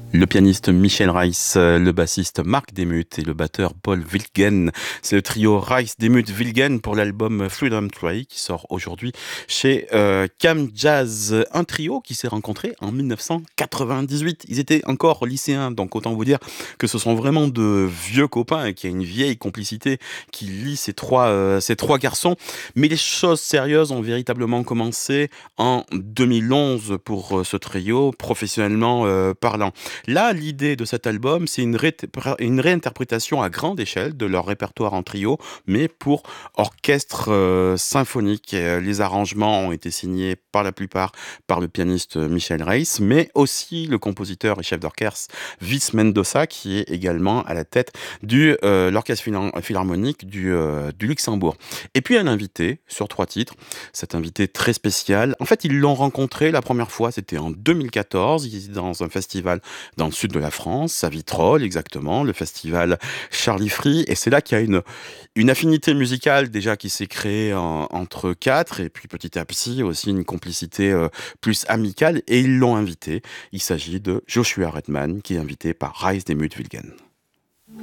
Le pianiste Michel Reiss, le bassiste Marc Demuth et le batteur Paul Wilgen. C'est le trio Reiss-Demuth-Wilgen pour l'album Freedom Train qui sort aujourd'hui chez Cam Jazz. Un trio qui s'est rencontré en 1998. Ils étaient encore lycéens, donc autant vous dire que ce sont vraiment de vieux copains et qu'il y a une vieille complicité qui lie ces trois garçons. Mais les choses sérieuses ont véritablement commencé en 2011 pour ce trio, professionnellement parlant. Là, l'idée de cet album, c'est une réinterprétation à grande échelle de leur répertoire en trio, mais pour orchestre symphonique. Les arrangements ont été signés par la plupart par le pianiste Michel Reiss, mais aussi le compositeur et chef d'orchestre Vis Mendoza, qui est également à la tête de l'orchestre philharmonique du Luxembourg. Et puis un invité sur 3 titres, cet invité très spécial. En fait, ils l'ont rencontré la première fois, c'était en 2014, ils étaient dans un festival dans le sud de la France, à Vitrolles exactement, le festival Charlie Free. Et c'est là qu'il y a une affinité musicale déjà qui s'est créée entre quatre, et puis petit à petit aussi une complicité plus amicale. Et ils l'ont invité. Il s'agit de Joshua Redman, qui est invité par Reiss Demuth Wilgen.